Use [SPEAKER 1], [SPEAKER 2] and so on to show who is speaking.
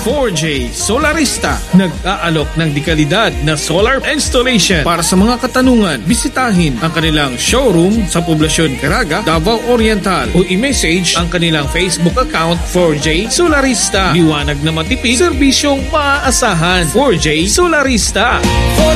[SPEAKER 1] 4J Solarista, nag-aalok ng dekalidad na solar installation. Para sa mga katanungan, bisitahin ang kanilang showroom sa Poblacion Caraga, Davao Oriental o i-message ang kanilang Facebook account 4J Solarista. Liwanag na matipid, serbisyong maaasahan. 4J Solarista.